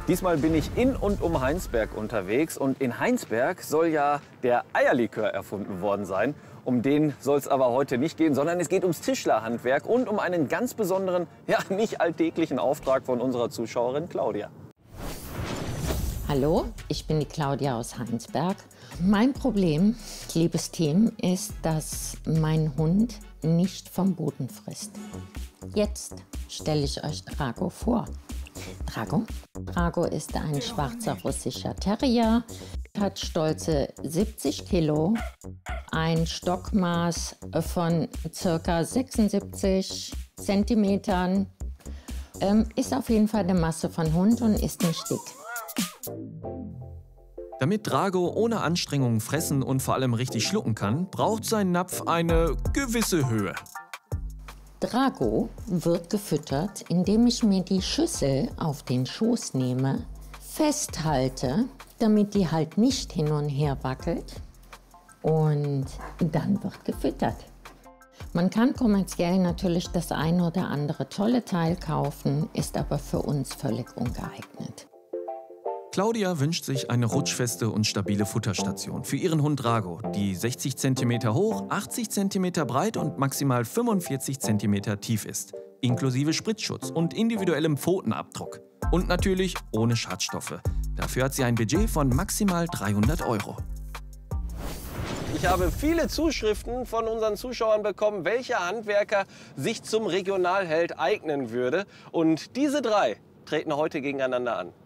Diesmal bin ich in und um Heinsberg unterwegs und in Heinsberg soll ja der Eierlikör erfunden worden sein. Um den soll es aber heute nicht gehen, sondern es geht ums Tischlerhandwerk und um einen ganz besonderen, ja nicht alltäglichen Auftrag von unserer Zuschauerin Claudia. Hallo, ich bin die Claudia aus Heinsberg. Mein Problem, liebes Team, ist, dass mein Hund nicht vom Boden frisst. Jetzt stelle ich euch Drago vor. Drago ist ein schwarzer russischer Terrier, hat stolze 70 Kilo, ein Stockmaß von ca. 76 Zentimetern, ist auf jeden Fall eine Masse von Hund und ist nicht dick. Damit Drago ohne Anstrengung fressen und vor allem richtig schlucken kann, braucht sein Napf eine gewisse Höhe. Drago wird gefüttert, indem ich mir die Schüssel auf den Schoß nehme, festhalte, damit die halt nicht hin und her wackelt, und dann wird gefüttert. Man kann kommerziell natürlich das eine oder andere tolle Teil kaufen, ist aber für uns völlig ungeeignet. Claudia wünscht sich eine rutschfeste und stabile Futterstation für ihren Hund Drago, die 60 cm hoch, 80 cm breit und maximal 45 cm tief ist, inklusive Spritzschutz und individuellem Pfotenabdruck. Und natürlich ohne Schadstoffe. Dafür hat sie ein Budget von maximal 300 €. Ich habe viele Zuschriften von unseren Zuschauern bekommen, welcher Handwerker sich zum Regionalheld eignen würde. Und diese drei treten heute gegeneinander an.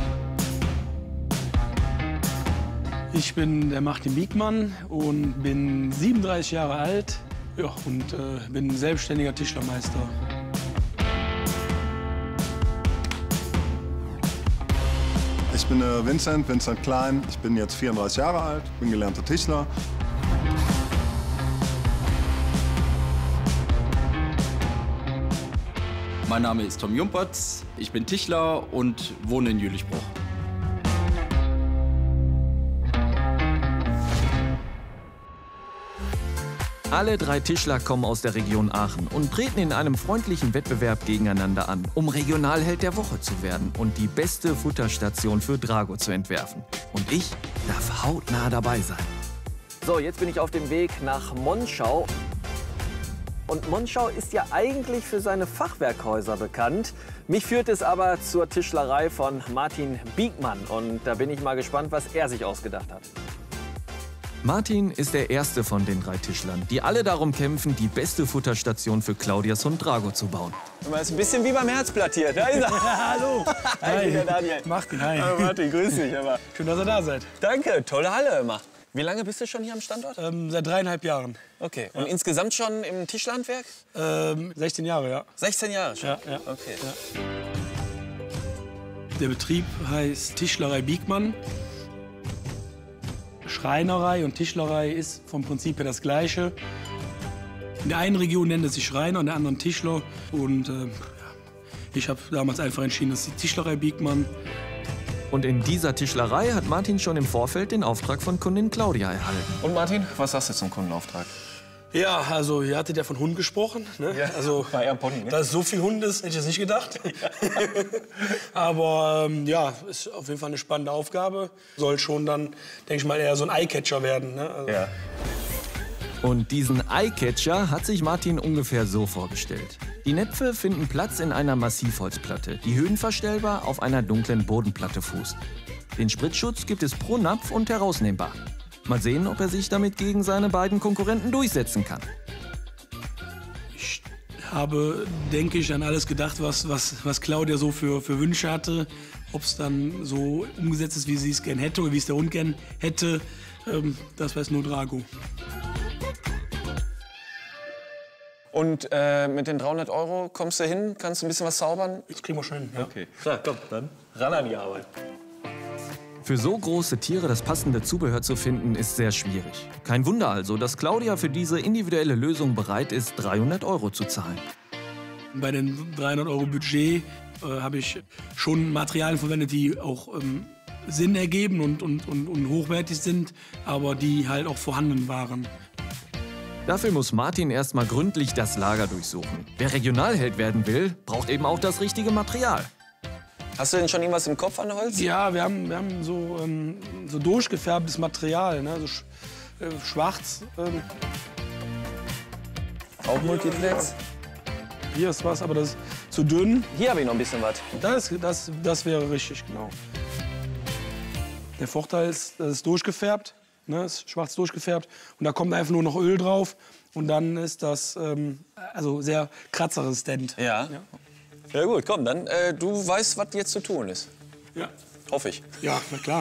Ich bin der Martin Biegmann und bin 37 Jahre alt, ja, und bin selbstständiger Tischlermeister. Ich bin Vincent Klein. Ich bin jetzt 34 Jahre alt, bin gelernter Tischler. Mein Name ist Tom Jumpertz, ich bin Tischler und wohne in Jülichbruch. Alle drei Tischler kommen aus der Region Aachen und treten in einem freundlichen Wettbewerb gegeneinander an, um Regionalheld der Woche zu werden und die beste Futterstation für Drago zu entwerfen. Und ich darf hautnah dabei sein. So, jetzt bin ich auf dem Weg nach Monschau. Und Monschau ist ja eigentlich für seine Fachwerkhäuser bekannt. Mich führt es aber zur Tischlerei von Martin Biegmann. Und da bin ich mal gespannt, was er sich ausgedacht hat. Martin ist der erste von den drei Tischlern, die alle darum kämpfen, die beste Futterstation für Claudias Hund Drago zu bauen. Das ist ein bisschen wie beim Herzblatt hier. Da ist er. Hallo. Hi, der Daniel. Martin, hi. Martin, grüß dich. Aber. Schön, dass ihr da seid. Danke, tolle Halle immer. Wie lange bist du schon hier am Standort? Seit 3,5 Jahren. Okay. Und insgesamt schon im Tischlerhandwerk? 16 Jahre, ja. 16 Jahre schon? Ja. Okay. Ja. Der Betrieb heißt Tischlerei Biegmann. Schreinerei und Tischlerei ist vom Prinzip her das Gleiche. In der einen Region nennt es sich Schreiner, in der anderen Tischler. Und ich habe damals einfach entschieden, das ist die Tischlerei Biegmann. Und in dieser Tischlerei hat Martin schon im Vorfeld den Auftrag von Kundin Claudia erhalten. Und Martin, was hast du zum Kundenauftrag? Ja, also ihr hattet ja von Hund gesprochen. Ne? Ja, also, war eher ein Pony, ne? Dass es so viel Hund ist, hätte ich jetzt nicht gedacht. Aber ja, ist auf jeden Fall eine spannende Aufgabe. Soll schon dann, denke ich mal, eher so ein Eyecatcher werden. Ne? Also ja. Und diesen Eyecatcher hat sich Martin ungefähr so vorgestellt. Die Näpfe finden Platz in einer Massivholzplatte, die höhenverstellbar auf einer dunklen Bodenplatte fußt. Den Spritzschutz gibt es pro Napf und herausnehmbar. Mal sehen, ob er sich damit gegen seine beiden Konkurrenten durchsetzen kann. Ich habe, denke ich, an alles gedacht, was Claudia so für Wünsche hatte. Ob es dann so umgesetzt ist, wie sie es gern hätte oder wie es der Hund gern hätte, das weiß nur Drago. Und mit den 300 € kommst du hin, kannst du ein bisschen was zaubern? Das kriegen wir schon hin. Ja. Okay, klar, komm, dann ran an die Arbeit. Für so große Tiere das passende Zubehör zu finden, ist sehr schwierig. Kein Wunder also, dass Claudia für diese individuelle Lösung bereit ist, 300 € zu zahlen. Bei den 300 € Budget habe ich schon Materialien verwendet, die auch Sinn ergeben und hochwertig sind, aber die halt auch vorhanden waren. Dafür muss Martin erstmal gründlich das Lager durchsuchen. Wer Regionalheld werden will, braucht eben auch das richtige Material. Hast du denn schon irgendwas im Kopf an Holz? Ja, wir haben so durchgefärbtes Material, ne? So schwarz. Auch Multiplex? Hier ist was, aber das ist zu dünn. Hier habe ich noch ein bisschen was. Das wäre richtig, genau. Der Vorteil ist, das ist durchgefärbt, ne? Ist schwarz durchgefärbt. Und da kommt einfach nur noch Öl drauf. Und dann ist das also sehr kratzresistent. Ja. Ja gut, komm, dann du weißt, was jetzt zu tun ist. Ja. Hoffe ich. Ja, na klar.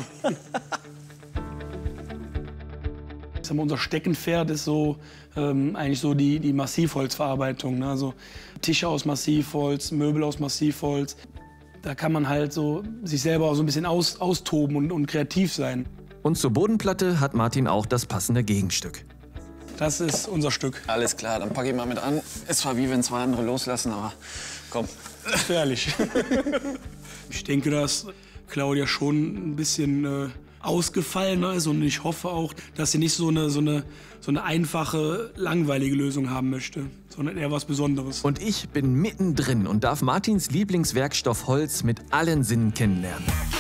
Ich sag mal, unser Steckenpferd ist so eigentlich so die Massivholzverarbeitung. Ne? Also Tische aus Massivholz, Möbel aus Massivholz. Da kann man halt so sich selber auch so ein bisschen austoben und kreativ sein. Und zur Bodenplatte hat Martin auch das passende Gegenstück. Das ist unser Stück. Alles klar, dann packe ich mal mit an. Ist zwar wie wenn zwei andere loslassen, aber komm. Gefährlich. Ich denke, dass Claudia schon ein bisschen ausgefallener ist und ich hoffe auch, dass sie nicht so eine einfache, langweilige Lösung haben möchte, sondern eher was Besonderes. Und ich bin mittendrin und darf Martins Lieblingswerkstoff Holz mit allen Sinnen kennenlernen.